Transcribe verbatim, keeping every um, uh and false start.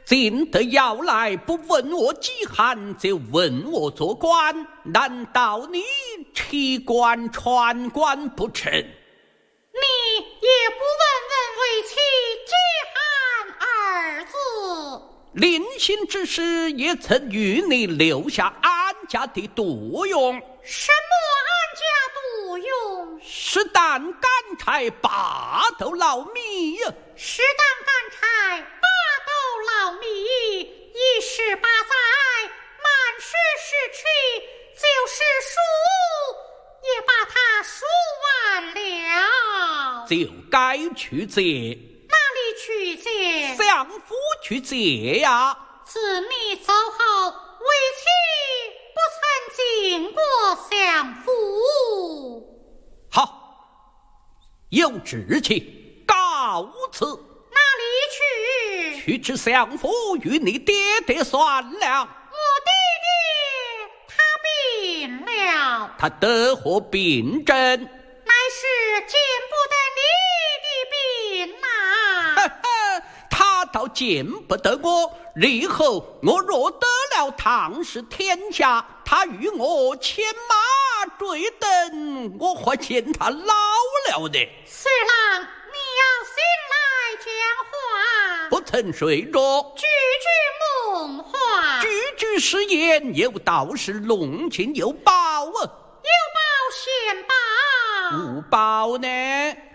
进得要来，不问我饥寒，就问我做官，难道你弃官传官不成？ 你也不问问为其饥寒二字。 临行之时，也曾与你留下安家的度用。 什么安家度用？ 实担干柴，拔斗老米呀！ 实担干柴，拔斗老米，一十八载，满十十去，就是数也把它数完了。 就该去借。 哪里去借？ 相夫去借呀！ 自你走后，为妻不曾见过相夫。 好，有志气，告辞。 哪里去？ 去至相夫与你爹爹算了。 我爹爹他病了。 他得何病症？ 乃是见不得你的病啊。 呵呵，他倒见不得我。日后我若得了唐氏天下，他与我牵马追等，我还见他老了的。 四郎，你要醒来讲话。 不曾睡着， 句句梦话， 句句是言，有道是龙情有宝啊。 有宝先报， 无宝呢？